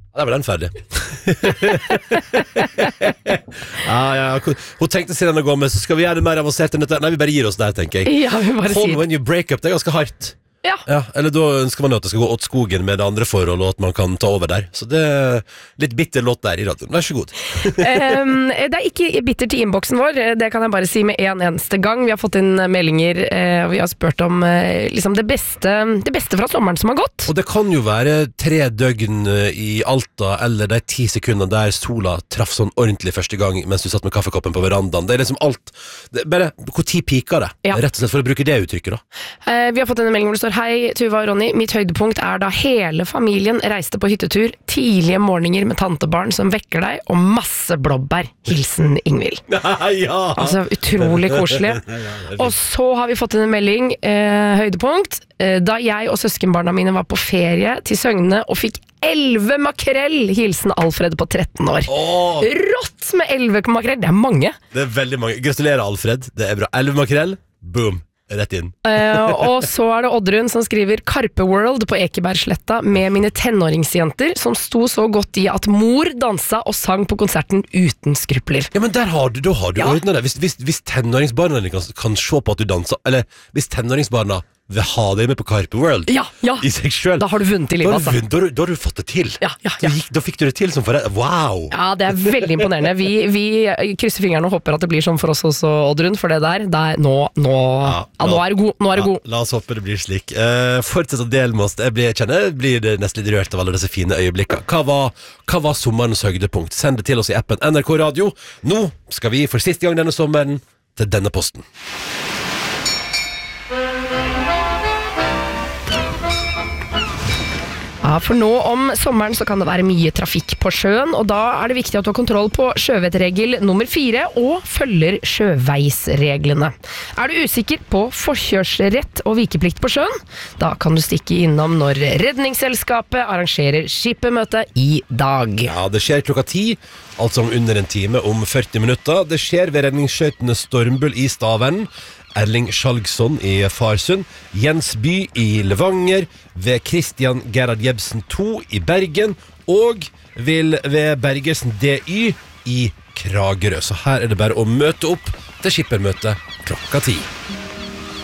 Der var den ferdig. Hun tenkte seg den å gå med, så skal vi gjøre det mer avansert enn dette. Nei, vi bare gir oss der, tenker jeg. Ja, vi bare Call when you break up, det ganske hardt. Ja. Eller da ønsker man jo at det skal gå åt skogen med det andre forhold, og at man kan ta over der. Så det er litt bitter låt der i radioen. Vær så god. Det er ikke bitter til innboksen vår, det kan jeg bare si med en eneste gang. Vi har fått inn meldinger, og vi har spurt om liksom det beste fra sommeren som har gått. Og det kan jo være 3 døgn i Alta, eller de 10 sekundene der sola traff sånn ordentlig første gang mens du satt med kaffekoppen på verandaen. Det er liksom alt. Bare, hvor tid piker det? Ja. Rett og slett for å bruke det uttrykket da. Vi har fått en melding hvor det står: Hei, Tuva og Ronny. Mitt høydepunkt er da hele familien reiste på hyttetur, tidlige morgener med tantebarn som vekker deg, og masse blåbær. Hilsen Ingvild. Ja. Altså, utrolig koselig. Og så har vi fått en melding, høydepunkt, da jeg og søskenbarna mine var på ferie til Søgne og fikk 11 makrell. Hilsen Alfred på 13 år. Rått med 11 makrell, det er mange. Det er veldig mange. Gratulerer, Alfred. Det er bra. 11 makrell, boom. Rett inn. Og så er det Oddrun som skriver Karpe World på Ekebergsletta med mine tenåringsjenter som sto så godt i at mor dansa og sang på konserten uten skrupler. Ja, men da har du ordnet det. Hvis tenåringsbarna kan se på at du danser, eller hvis tenåringsbarna vil ha deg med på Karpe World i seg selv, da har du vunnet i livet. Da har du fått det til. Da fikk du det til som forelder. Wow! Ja, det er veldig imponerende. Vi krysser fingrene og håper at det blir sånn for oss også, Oddrun, for det der nå er det god. La oss håpe det blir slik. Fortsett å dele med oss. Jeg blir nesten litt rørt av alle disse fine øyeblikkene. Hva var sommerens høydepunkt? Send det til oss i appen NRK Radio. Nå skal vi for siste gang denne sommeren til denne posten. Ja, for nå om sommeren så kan det være mye trafikk på sjøen, og da er det viktig at du har kontroll på sjøvettregel nummer 4 og følger sjøveisreglene. Er du usikker på forkjørsrett og vikeplikt på sjøen? Da kan du stikke innom når Redningsselskapet arrangerer skippermøte i dag. Ja, det skjer klokka 10, altså om under en time, om 40 minutter. Det skjer ved redningsskøytene Stormbull i Stavern, Erling Skjalgsson i Farsund, Jens By i Levanger, ved Christian Gerhard Jebsen 2 i Bergen, og ved Bergersen DY i Kragerø. Så her er det bare å møte opp til skippermøte klokka 10.